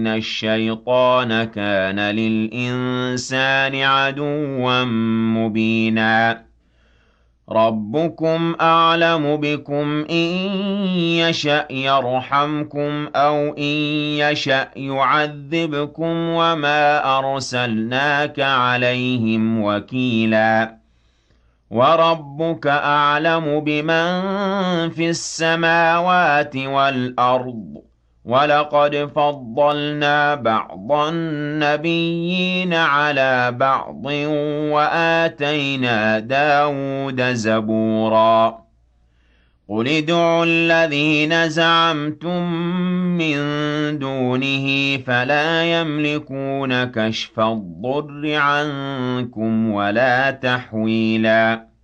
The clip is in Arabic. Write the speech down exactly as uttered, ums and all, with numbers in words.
إِنَّ الشَّيْطَانَ كَانَ لِلْإِنسَانِ عَدُوًّا مُّبِينًا رَبُّكُمْ أَعْلَمُ بِكُمْ ۖ إِن يَشَأْ يَرْحَمْكُمْ أَوْ إِن يَشَأْ يُعَذِّبْكُمْ ۖ وَمَا أَرْسَلْنَاكَ عَلَيْهِمْ وَكِيلًا وَرَبُّكَ أَعْلَمُ بِمَن فِي السَّمَاوَاتِ وَالْأَرْضِ ۗ وَلَقَدْ فَضَّلْنَا بَعْضَ النَّبِيِّينَ عَلَىٰ بَعْضٍ ۖ وَآتَيْنَا دَاوُودَ زَبُورًا قُلِ ادْعُوا الَّذِينَ زَعَمْتُم مِّن دُونِهِ فَلَا يَمْلِكُونَ كَشْفَ الضُّرِّ عَنكُمْ وَلَا تَحْوِيلًا